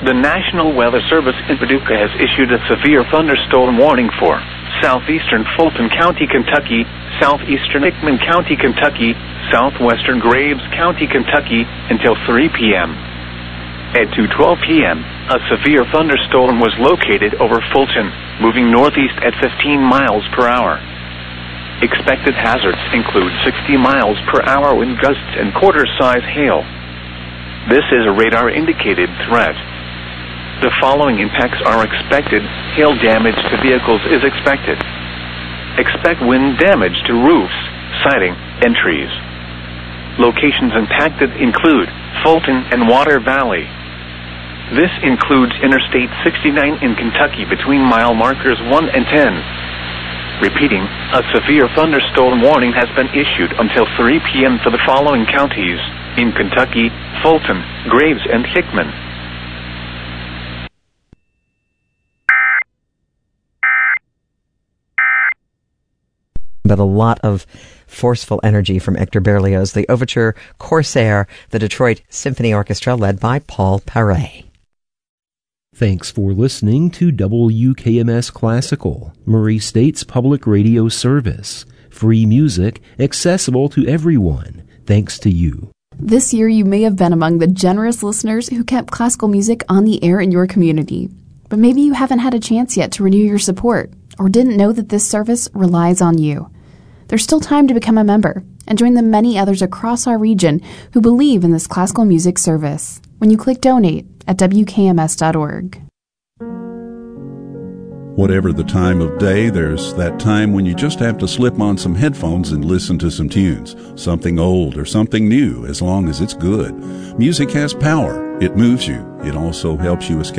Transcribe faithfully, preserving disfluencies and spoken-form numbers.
The National Weather Service in Paducah has issued a severe thunderstorm warning for southeastern Fulton County, Kentucky, southeastern Hickman County, Kentucky, southwestern Graves County, Kentucky, until three p.m. At two twelve p.m., a severe thunderstorm was located over Fulton, moving northeast at fifteen miles per hour. Expected hazards include sixty miles per hour wind gusts and quarter-size hail. This is a radar-indicated threat. The following impacts are expected. Hail damage to vehicles is expected. Expect wind damage to roofs, siding, and trees. Locations impacted include Fulton and Water Valley. This includes Interstate sixty-nine in Kentucky between mile markers one and ten. Repeating, a severe thunderstorm warning has been issued until three p.m. for the following counties in Kentucky: Fulton, Graves, and Hickman. But a lot of forceful energy from Hector Berlioz, the overture Corsair, the Detroit Symphony Orchestra led by Paul Paré. Thanks for listening to W K M S Classical, Murray State's public radio service. Free music accessible to everyone, thanks to you. This year you may have been among the generous listeners who kept classical music on the air in your community. But maybe you haven't had a chance yet to renew your support, or didn't know that this service relies on you. There's still time to become a member and join the many others across our region who believe in this classical music service when you click donate at W K M S dot org. Whatever the time of day, there's that time when you just have to slip on some headphones and listen to some tunes. Something old or something new, as long as it's good. Music has power. It moves you. It also helps you escape